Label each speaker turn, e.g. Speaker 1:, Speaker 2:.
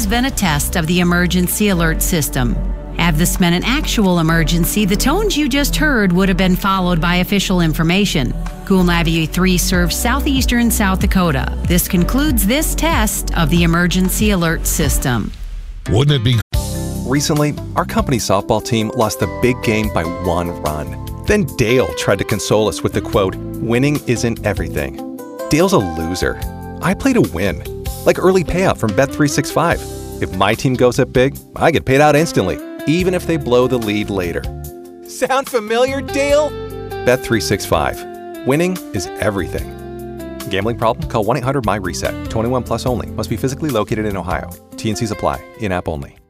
Speaker 1: always been a test of the emergency alert system. Had this meant an actual emergency, the tones you just heard would have been followed by official information. Coon Lavie 3 serves southeastern South Dakota. This concludes this test of the emergency alert system.
Speaker 2: Wouldn't it be?
Speaker 3: Recently, our company softball team lost the big game by 1 run. Then Dale tried to console us with the quote, "Winning isn't everything." Dale's a loser. I play to win. Like early payout from Bet365. If my team goes up big, I get paid out instantly, even if they blow the lead later. Sound familiar, Dale? Bet365. Winning is everything. Gambling problem? Call 1-800-MY-RESET. 21 plus only. Must be physically located in Ohio. T&Cs apply. In-app only.